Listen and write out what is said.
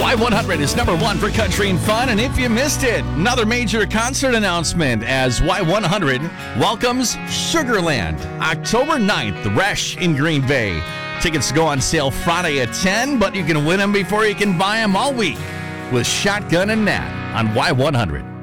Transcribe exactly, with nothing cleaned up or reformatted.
Y one hundred is number one for country and fun, and if you missed it, another major concert announcement as Y one hundred welcomes Sugarland, October ninth, the Resch in Green Bay. Tickets go on sale Friday at ten, but you can win them before you can buy them all week with Shotgun and Nat on Y one hundred.